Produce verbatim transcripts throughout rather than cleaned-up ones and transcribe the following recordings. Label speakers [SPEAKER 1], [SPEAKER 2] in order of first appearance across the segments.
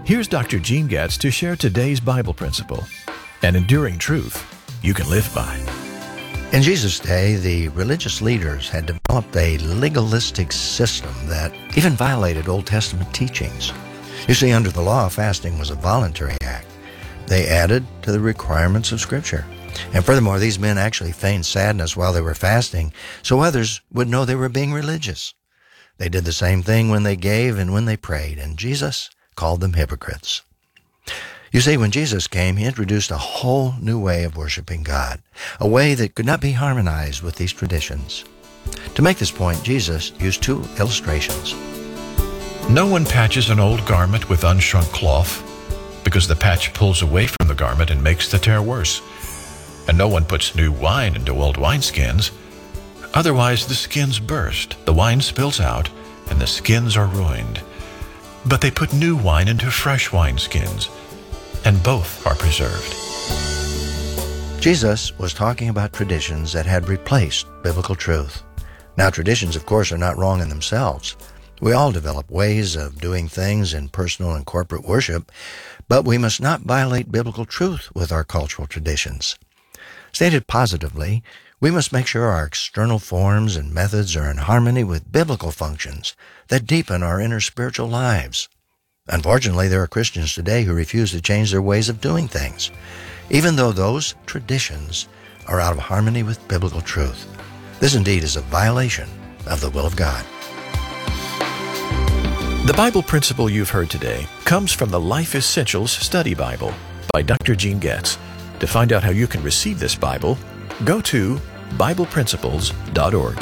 [SPEAKER 1] Here's Doctor Gene Getz to share today's Bible principle, an enduring truth you can live by.
[SPEAKER 2] In Jesus' day, the religious leaders had developed a legalistic system that even violated Old Testament teachings. You see, under the law, fasting was a voluntary act. They added to the requirements of Scripture. And furthermore, these men actually feigned sadness while they were fasting so others would know they were being religious. They did the same thing when they gave and when they prayed, and Jesus called them hypocrites. You see, when Jesus came, he introduced a whole new way of worshiping God, a way that could not be harmonized with these traditions. To make this point, Jesus used two illustrations.
[SPEAKER 1] No one patches an old garment with unshrunk cloth, because the patch pulls away from the garment and makes the tear worse. And no one puts new wine into old wineskins. Otherwise the skins burst, the wine spills out, and the skins are ruined. But they put new wine into fresh wineskins, and both are preserved.
[SPEAKER 2] Jesus was talking about traditions that had replaced biblical truth. Now, traditions, of course, are not wrong in themselves. We all develop ways of doing things in personal and corporate worship, but we must not violate biblical truth with our cultural traditions. Stated positively, we must make sure our external forms and methods are in harmony with biblical functions that deepen our inner spiritual lives. Unfortunately, there are Christians today who refuse to change their ways of doing things, even though those traditions are out of harmony with biblical truth. This indeed is a violation of the will of God.
[SPEAKER 1] The Bible principle you've heard today comes from the Life Essentials Study Bible by Doctor Gene Getz. To find out how you can receive this Bible, go to Bible Principles dot org.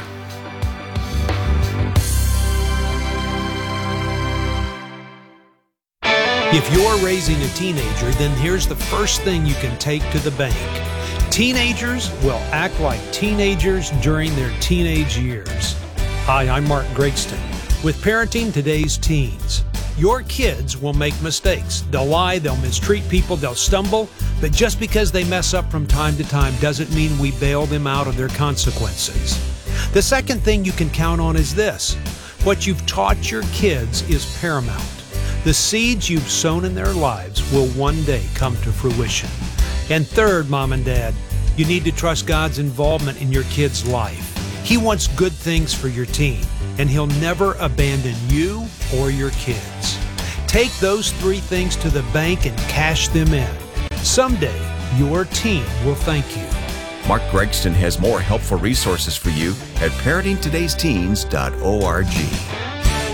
[SPEAKER 3] If you're raising a teenager, then here's the first thing you can take to the bank. Teenagers will act like teenagers during their teenage years. Hi, I'm Mark Gregston with Parenting Today's Teens. Your kids will make mistakes. They'll lie, they'll mistreat people, they'll stumble, but just because they mess up from time to time doesn't mean we bail them out of their consequences. The second thing you can count on is this. What you've taught your kids is paramount. The seeds you've sown in their lives will one day come to fruition. And third, Mom and Dad, you need to trust God's involvement in your kid's life. He wants good things for your teen, and He'll never abandon you or your kids. Take those three things to the bank and cash them in. Someday, your teen will thank you.
[SPEAKER 4] Mark Gregston has more helpful resources for you at parenting todays teens dot org.